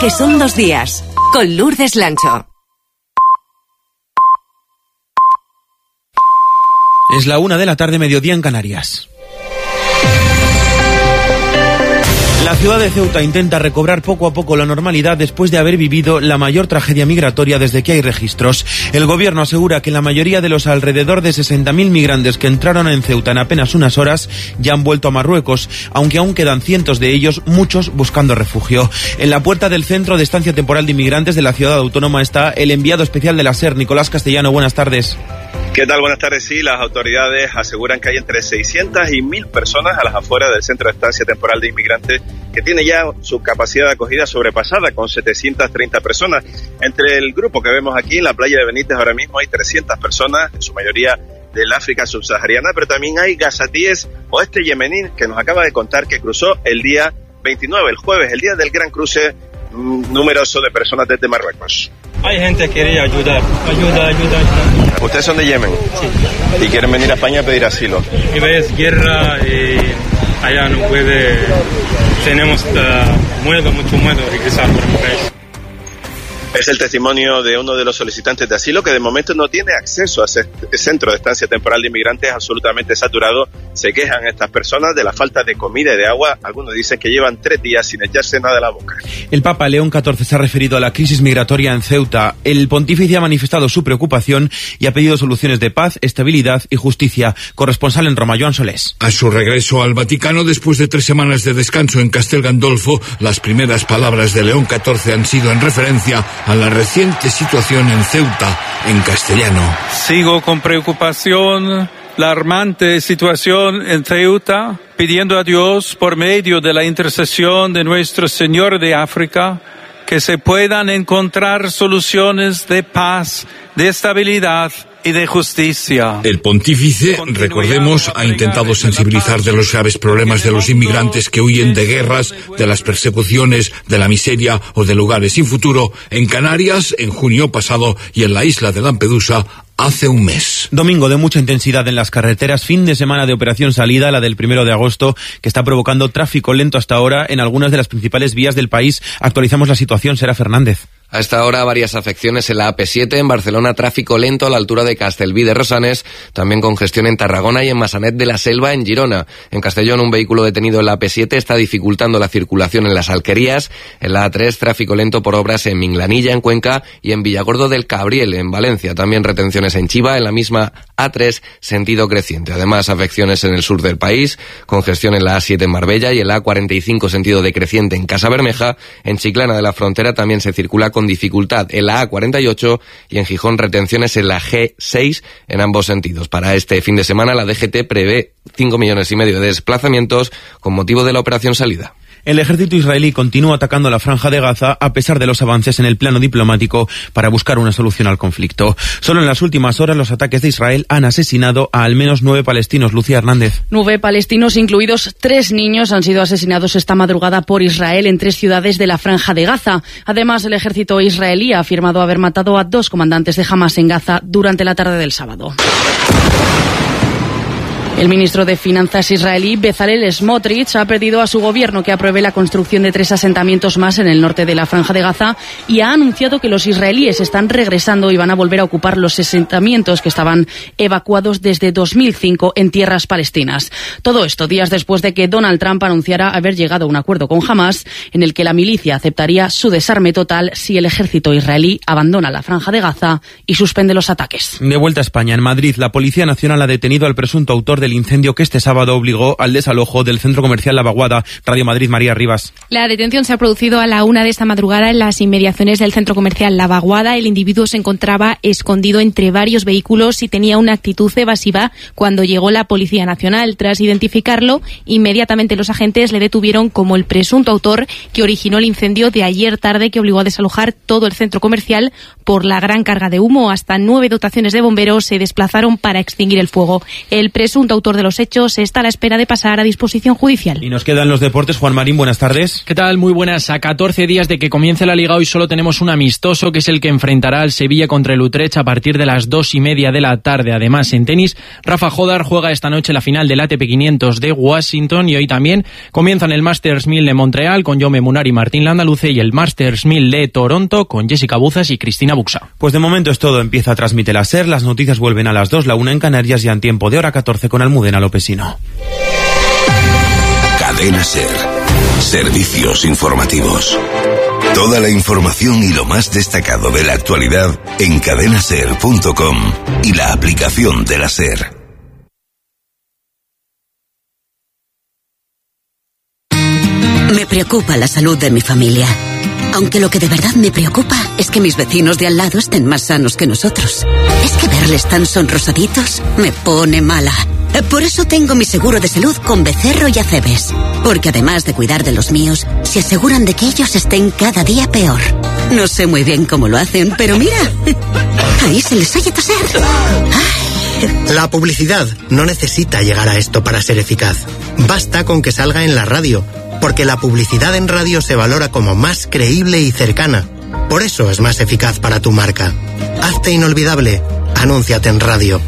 que son 2 días, con Lourdes Lancho. Es la 1 de la tarde, mediodía en Canarias. La ciudad de Ceuta intenta recobrar poco a poco la normalidad después de haber vivido la mayor tragedia migratoria desde que hay registros. El gobierno asegura que la mayoría de los alrededor de 60.000 migrantes que entraron en Ceuta en apenas unas horas ya han vuelto a Marruecos, aunque aún quedan cientos de ellos, muchos buscando refugio. En la puerta del Centro de Estancia Temporal de Inmigrantes de la ciudad autónoma está el enviado especial de la SER, Nicolás Castellano. Buenas tardes. ¿Qué tal? Buenas tardes. Sí, las autoridades aseguran que hay entre 600 y 1.000 personas a las afueras del Centro de Estancia Temporal de Inmigrantes, que tiene ya su capacidad de acogida sobrepasada con 730 personas. Entre el grupo que vemos aquí en la playa de Benítez ahora mismo hay 300 personas, en su mayoría del África subsahariana, pero también hay gazatíes o yemení que nos acaba de contar que cruzó el día 29, el jueves, el día del gran cruce numeroso de personas desde Marruecos. Hay gente que quería ayudar. ¿Ustedes son de Yemen? Sí. ¿Y quieren venir a España a pedir asilo? Y ves guerra y allá no puede, tenemos mucho miedo de regresar por mi país. Es el testimonio de uno de los solicitantes de asilo que de momento no tiene acceso a ese centro de estancia temporal de inmigrantes absolutamente saturado. Se quejan estas personas de la falta de comida y de agua. Algunos dicen que llevan 3 días sin echarse nada de la boca. El Papa León XIV se ha referido a la crisis migratoria en Ceuta. El pontífice ha manifestado su preocupación y ha pedido soluciones de paz, estabilidad y justicia. Corresponsal en Roma, Joan Solés. A su regreso al Vaticano, después de 3 semanas de descanso en Castel Gandolfo, las primeras palabras de León XIV han sido en referencia a la reciente situación en Ceuta, en castellano. Sigo con preocupación la alarmante situación en Ceuta, pidiendo a Dios, por medio de la intercesión de Nuestro Señor de África, que se puedan encontrar soluciones de paz, de estabilidad y de justicia. El pontífice, recordemos, ha intentado sensibilizar de los graves problemas de los inmigrantes que huyen de guerras, de las persecuciones, de la miseria o de lugares sin futuro en Canarias en junio pasado y en la isla de Lampedusa hace un mes. Domingo de mucha intensidad en las carreteras, fin de semana de operación salida, la del 1 de agosto, que está provocando tráfico lento hasta ahora en algunas de las principales vías del país. Actualizamos la situación, Sera Fernández. A esta hora, varias afecciones en la AP7, en Barcelona, tráfico lento a la altura de Castellví de Rosanes, también congestión en Tarragona y en Massanet de la Selva, en Girona. En Castellón, un vehículo detenido en la AP7 está dificultando la circulación en las Alquerías. En la A3, tráfico lento por obras en Minglanilla, en Cuenca, y en Villagordo del Cabriel, en Valencia. También retenciones en Chiva, en la misma A3, sentido creciente. Además, afecciones en el sur del país, congestión en la A7 en Marbella y en la A45, sentido decreciente en Casa Bermeja. En Chiclana de la Frontera también se circula con dificultad en la A48 y en Gijón retenciones en la G6 en ambos sentidos. Para este fin de semana la DGT prevé 5,5 millones de desplazamientos con motivo de la operación salida. El ejército israelí continúa atacando la Franja de Gaza a pesar de los avances en el plano diplomático para buscar una solución al conflicto. Solo en las últimas horas los ataques de Israel han asesinado a al menos 9 palestinos. Lucía Hernández. 9 palestinos, incluidos 3 niños, han sido asesinados esta madrugada por Israel en 3 ciudades de la Franja de Gaza. Además, el ejército israelí ha afirmado haber matado a 2 comandantes de Hamas en Gaza durante la tarde del sábado. El ministro de Finanzas israelí, Bezalel Smotrich, ha pedido a su gobierno que apruebe la construcción de 3 asentamientos más en el norte de la Franja de Gaza y ha anunciado que los israelíes están regresando y van a volver a ocupar los asentamientos que estaban evacuados desde 2005 en tierras palestinas. Todo esto días después de que Donald Trump anunciara haber llegado a un acuerdo con Hamas en el que la milicia aceptaría su desarme total si el ejército israelí abandona la Franja de Gaza y suspende los ataques. De vuelta a España, en Madrid, la Policía Nacional ha detenido al presunto autor del incendio que este sábado obligó al desalojo del centro comercial La Vaguada. Radio Madrid, María Rivas. La detención se ha producido a la 1 de esta madrugada en las inmediaciones del centro comercial La Vaguada. El individuo se encontraba escondido entre varios vehículos y tenía una actitud evasiva cuando llegó la Policía Nacional. Tras identificarlo, inmediatamente los agentes le detuvieron como el presunto autor que originó el incendio de ayer tarde que obligó a desalojar todo el centro comercial por la gran carga de humo. Hasta 9 dotaciones de bomberos se desplazaron para extinguir el fuego. El presunto presunto autor de los hechos está a la espera de pasar a disposición judicial. Y nos quedan los deportes. Juan Marín, buenas tardes. ¿Qué tal? Muy buenas. A 14 días de que comience la Liga, hoy solo tenemos un amistoso, que es el que enfrentará al Sevilla contra el Utrecht a partir de las 2:30 de la tarde. Además, en tenis, Rafa Jodar juega esta noche la final del ATP 500 de Washington, y hoy también comienzan el Masters 1000 de Montreal con Jaume Munar y Martín Landaluce, y el Masters 1000 de Toronto con Jessica Buzas y Cristina Buxa. Pues de momento es todo. Empieza a transmitir la SER. Las noticias vuelven a las 2, la 1 en Canarias, ya en tiempo de hora 14 con Almudena Lopesino. Cadena SER. Servicios informativos. Toda la información y lo más destacado de la actualidad en cadenaser.com y la aplicación de la SER. Me preocupa la salud de mi familia. Aunque lo que de verdad me preocupa es que mis vecinos de al lado estén más sanos que nosotros. Es que verles tan sonrosaditos me pone mala. Por eso tengo mi seguro de salud con Becerro y Acebes. Porque además de cuidar de los míos, se aseguran de que ellos estén cada día peor. No sé muy bien cómo lo hacen, pero mira, ahí se les oye toser. Ay. La publicidad no necesita llegar a esto para ser eficaz. Basta con que salga en la radio, porque la publicidad en radio se valora como más creíble y cercana. Por eso es más eficaz para tu marca. Hazte inolvidable. Anúnciate en radio.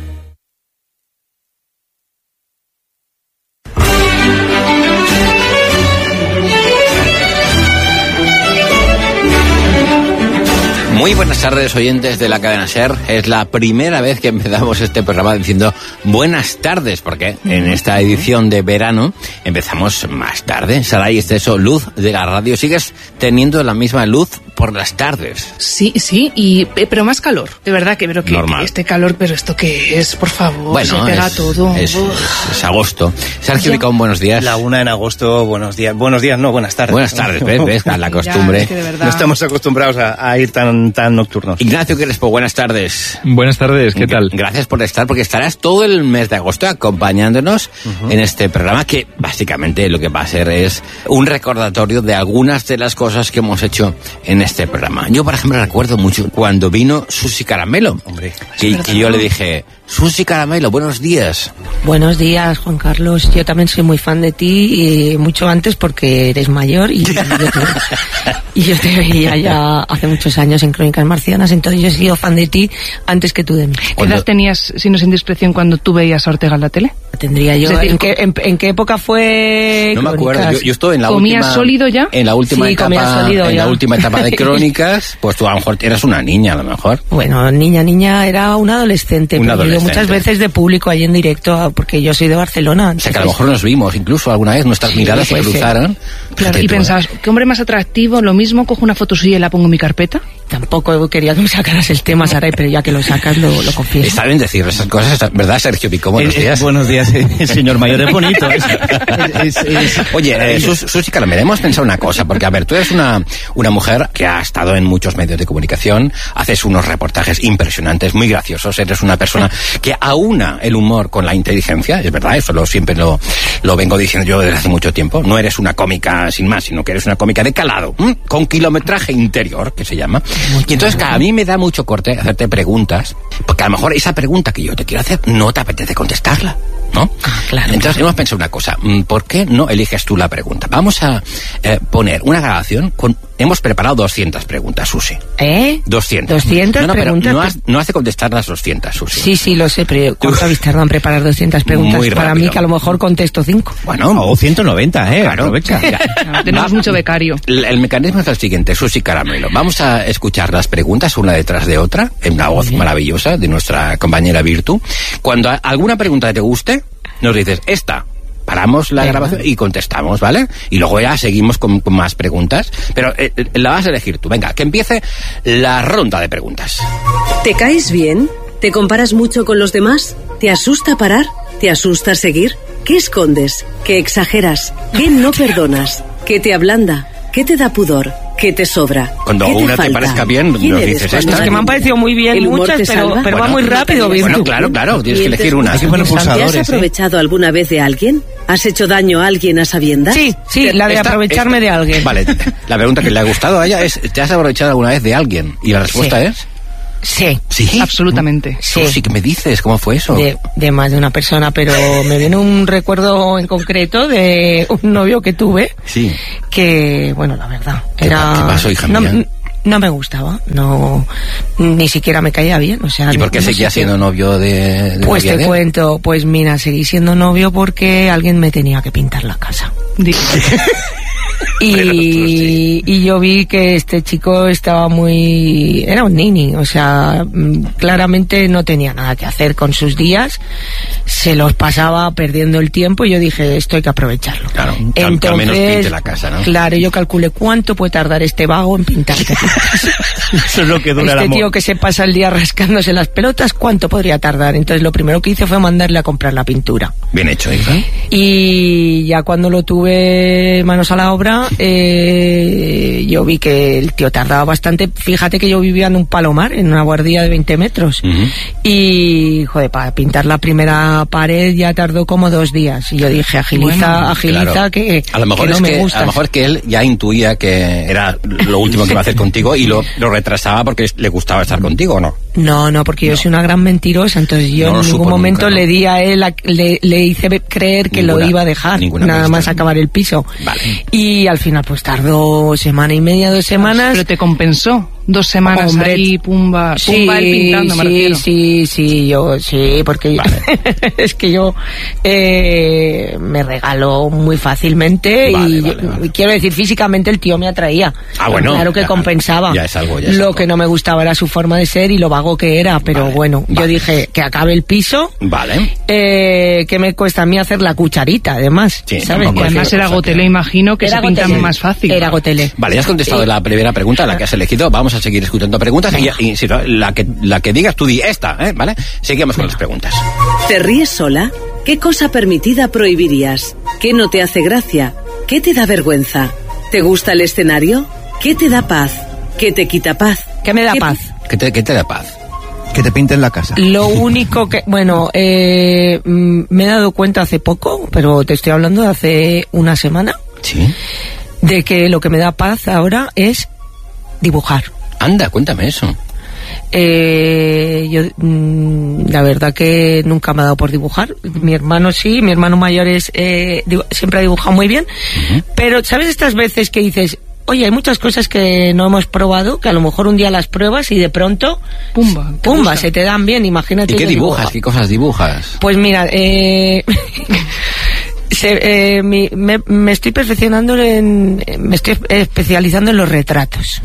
Muy buenas tardes, oyentes de la cadena SER. Es la primera vez que empezamos este programa diciendo buenas tardes, porque en esta edición de verano empezamos más tarde. Saray Esteso, luz de la radio. ¿Sigues teniendo la misma luz por las tardes? Sí, pero más calor. De verdad que este calor, pero ¿esto qué es? Por favor, bueno, se pega todo. Es agosto. Sergio Vicón, buenos días. La 1 en agosto, buenos días. Buenos días, no, buenas tardes. Buenas tardes, ves, la costumbre. Ya, no estamos acostumbrados a ir tan nocturnos. Ignacio Crespo, buenas tardes. Buenas tardes, ¿qué tal? Gracias por estar, porque estarás todo el mes de agosto acompañándonos en este programa, que básicamente lo que va a ser es un recordatorio de algunas de las cosas que hemos hecho en este programa. Yo, por ejemplo, recuerdo mucho cuando vino Susi Caramelo. Hombre, que yo le dije, Susi Caramelo, buenos días. Buenos días, Juan Carlos. Yo también soy muy fan de ti, mucho antes porque eres mayor y yo te veía ya hace muchos años en Crónicas Marcianas, entonces yo he sido fan de ti antes que tú de mí. ¿Qué edad tenías, si no es indiscreción, cuando tú veías a Ortega en la tele? Tendría yo. Es decir, ¿en qué época fue? No me acuerdo. Yo estoy en la ¿Comías última. sólido ya? En la última sí, etapa. Sólido en ya. La última etapa de Crónicas, pues tú a lo mejor eras una niña, a lo mejor. Bueno, niña, era una adolescente. Yo muchas veces de público allí en directo, porque yo soy de Barcelona. O sea, que a lo mejor nos vimos incluso alguna vez, nuestras miradas se cruzaron. Claro, y pensabas, ¿qué hombre más atractivo? Lo mismo, cojo una foto suya y la pongo en mi carpeta. Tampoco quería que me sacaras el tema, Saray, pero ya que lo sacas, lo confieso. Está bien decir esas cosas, ¿verdad, Sergio Pico? Buenos días. Buenos días, señor mayor, es bonito. Oye, Susi Caramelo, hemos pensado una cosa, porque a ver, tú eres una mujer que ha estado en muchos medios de comunicación, haces unos reportajes impresionantes, muy graciosos, eres una persona que aúna el humor con la inteligencia, es verdad, eso siempre lo vengo diciendo yo desde hace mucho tiempo. No eres una cómica sin más, sino que eres una cómica de calado, con kilometraje interior, que se llama. Y entonces a mí me da mucho corte hacerte preguntas, porque a lo mejor esa pregunta que yo te quiero hacer no te apetece contestarla, ¿no? Claro. Entonces hemos pensado una cosa, ¿por qué no eliges tú la pregunta? Vamos a poner una grabación con... Hemos preparado 200 preguntas, Susi. 200. 200 preguntas. Pero no has de contestar las 200, Susi. Sí, lo sé, pero ¿cuánto habéis tardado en preparar 200 preguntas? Muy para rápido. mí, que a lo mejor contesto 5. Bueno, o 190, claro. Aprovecha. Tenemos mucho becario. El mecanismo es el siguiente, Susi Caramelo. Vamos a escuchar las preguntas una detrás de otra, en una voz maravillosa de nuestra compañera Virtu. Cuando alguna pregunta te guste, nos dices, esta. Paramos la grabación y contestamos, ¿vale? Y luego ya seguimos con más preguntas. Pero la vas a elegir tú. Venga, que empiece la ronda de preguntas. ¿Te caes bien? ¿Te comparas mucho con los demás? ¿Te asusta parar? ¿Te asusta seguir? ¿Qué escondes? ¿Qué exageras? ¿Qué no perdonas? ¿Qué te ablanda? ¿Qué te da pudor? ¿Qué te sobra? Cuando ¿Qué una te parezca bien, nos dices esta. Es que me han parecido muy bien muchas, pero va muy rápido. Bueno, claro, tienes que elegir una. ¿Te has aprovechado alguna vez de alguien? ¿Has hecho daño a alguien a sabiendas? Sí, la de aprovecharme de alguien. Vale, la pregunta que le ha gustado a ella es, ¿te has aprovechado alguna vez de alguien? Y la respuesta es... Sí, ¿Sí? Absolutamente. Sí. Sí, ¿qué me dices? ¿Cómo fue eso? De más de una persona, pero me viene un recuerdo en concreto de un novio que tuve. Sí. Que, bueno, la verdad, ¿Qué pasó, hija mía? No me gustaba, ni siquiera me caía bien, o sea... ¿Y por qué seguía siendo novio de Pues te cuento, pues mira, seguí siendo novio porque alguien me tenía que pintar la casa. Y yo vi que este chico estaba era un nini, o sea, claramente no tenía nada que hacer con sus días, se los pasaba perdiendo el tiempo y yo dije, esto hay que aprovecharlo. Claro, entonces, al menos pinte la casa, ¿no? Claro, yo calculé cuánto puede tardar este vago en pintarte. Eso es lo que dura el amor. Este tío que se pasa el día rascándose las pelotas, ¿cuánto podría tardar? Entonces lo primero que hice fue mandarle a comprar la pintura. Bien hecho, hija. Y ya cuando lo tuve manos a la obra, yo vi que el tío tardaba bastante. Fíjate que yo vivía en un palomar, en una guardia de 20 metros. Y, joder, para pintar la primera pared ya tardó como 2 días. Y yo dije, agiliza, claro. que a lo mejor que me gusta. A lo mejor que él ya intuía que era lo último que iba a hacer contigo y lo retrasaba porque le gustaba estar contigo, ¿o no? No, porque yo soy una gran mentirosa, entonces yo en ningún momento nunca, le di a él, le hice creer que lo iba a dejar, nada más acabar el piso. Vale. Y al final pues tardó semana y media, 2 semanas. Pero te compensó. 2 semanas ahí, pumba él pintando, me refiero. Sí, porque es que yo me regaló muy fácilmente y quiero decir, físicamente el tío me atraía. Bueno. Claro que compensaba. Ya es algo, Lo que no me gustaba era su forma de ser y lo vago que era, pero yo dije que acabe el piso. Vale. Que me cuesta a mí hacer la cucharita, además. Sí, ¿sabes? Y además era Gotelé, imagino que se pinta más fácil. Era Gotelé. Vale, ya has contestado la primera pregunta, la que has elegido. Vamos a seguir escuchando preguntas y si la que digas tú di esta, ¿vale? Seguimos con las preguntas. ¿Te ríes sola? ¿Qué cosa permitida prohibirías? ¿Qué no te hace gracia? ¿Qué te da vergüenza? ¿Te gusta el escenario? ¿Qué te da paz? ¿Qué te quita paz? ¿Qué me da paz? ¿Qué te da paz? Que te pinten la casa. Lo único que, me he dado cuenta hace poco, pero te estoy hablando de hace una semana. Sí. De que lo que me da paz ahora es dibujar. Anda, cuéntame eso. Yo la verdad que nunca me ha dado por dibujar. Mi hermano sí, mi hermano mayor siempre ha dibujado muy bien. Pero ¿sabes estas veces que dices, oye, hay muchas cosas que no hemos probado, que a lo mejor un día las pruebas y de pronto pumba, se te dan bien? Imagínate. ¿Y qué dibujas? ¿Qué cosas dibujas? Pues mira, me estoy perfeccionando me estoy especializando en los retratos.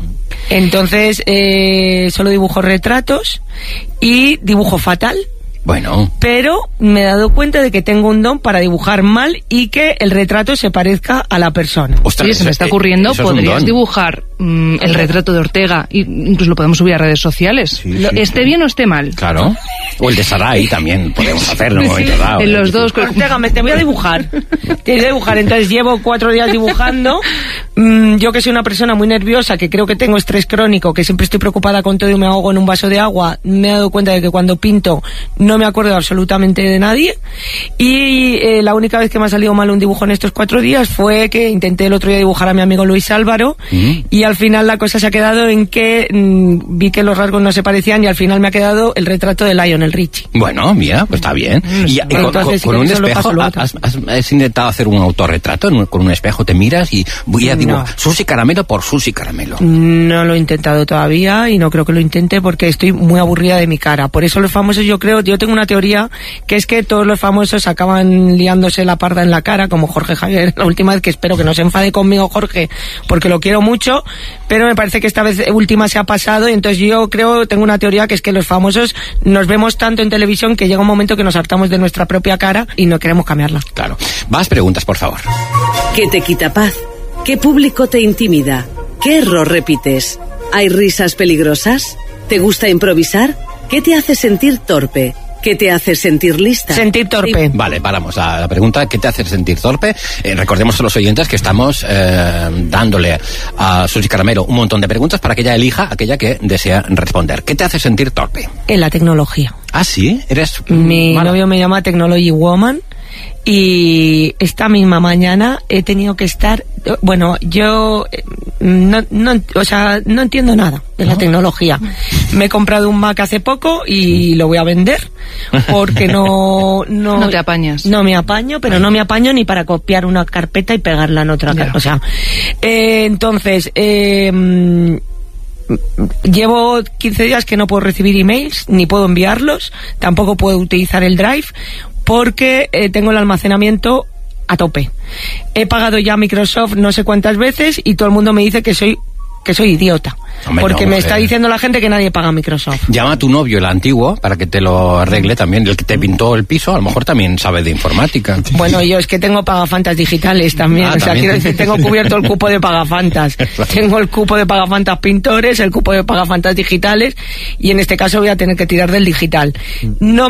Entonces solo dibujo retratos y dibujo fatal. Bueno. Pero me he dado cuenta de que tengo un don para dibujar mal y que el retrato se parezca a la persona. Ostras, se me está ocurriendo, podrías dibujar el retrato de Ortega, incluso lo podemos subir a redes sociales. Esté bien o esté mal. Claro. O el de Sarai también podemos hacerlo en un momento dado. En los dos. Ortega, te voy a dibujar. Te voy a dibujar. Entonces llevo 4 días dibujando. Yo que soy una persona muy nerviosa, que creo que tengo estrés crónico, que siempre estoy preocupada con todo y me ahogo en un vaso de agua, me he dado cuenta de que cuando pinto no me acuerdo absolutamente de nadie. Y la única vez que me ha salido mal un dibujo en estos 4 días fue que intenté el otro día dibujar a mi amigo Luis Álvaro y al final la cosa se ha quedado en que vi que los rasgos no se parecían y al final me ha quedado el retrato de Lionel Richie. Bueno, mira, pues está bien. Y con un espejo, ¿has intentado hacer un autorretrato con un espejo? Te miras y voy a dibujar Susi Caramelo por Susi Caramelo. No lo he intentado todavía y no creo que lo intente porque estoy muy aburrida de mi cara. Por eso los famosos, yo tengo una teoría que es que todos los famosos acaban liándose la parda en la cara, como Jorge Javier, la última vez, que espero que no se enfade conmigo Jorge, porque lo quiero mucho, pero me parece que esta vez última se ha pasado y entonces tengo una teoría que es que los famosos nos vemos tanto en televisión que llega un momento que nos hartamos de nuestra propia cara y no queremos cambiarla. Claro. Más preguntas, por favor. ¿Qué te quita paz? ¿Qué público te intimida? ¿Qué error repites? ¿Hay risas peligrosas? ¿Te gusta improvisar? ¿Qué te hace sentir torpe? ¿Qué te hace sentir lista? Sentir torpe. Sí. Vale, paramos a la pregunta. ¿Qué te hace sentir torpe? Recordemos a los oyentes que estamos dándole a Susi Caramelo un montón de preguntas para que ella elija aquella que desea responder. ¿Qué te hace sentir torpe? En la tecnología. ¿Ah, sí? ¿Eres Mi novio me llama Technology Woman y esta misma mañana he tenido que estar... Bueno, yo no entiendo nada de la tecnología. Me he comprado un Mac hace poco y lo voy a vender porque no te apañas. No me apaño, pero no me apaño ni para copiar una carpeta y pegarla en otra carpeta. O sea, entonces llevo 15 días que no puedo recibir emails, ni puedo enviarlos, tampoco puedo utilizar el Drive porque tengo el almacenamiento a tope. He pagado ya a Microsoft no sé cuántas veces y todo el mundo me dice que soy idiota. Hombre, porque no, me está diciendo la gente que nadie paga Microsoft. Llama a tu novio, el antiguo, para que te lo arregle también. El que te pintó el piso, a lo mejor también sabe de informática. Bueno, yo es que tengo pagafantas digitales también. O sea, también. quiero decir, tengo cubierto el cupo de pagafantas. Tengo el cupo de pagafantas pintores, el cupo de pagafantas digitales, y en este caso voy a tener que tirar del digital. No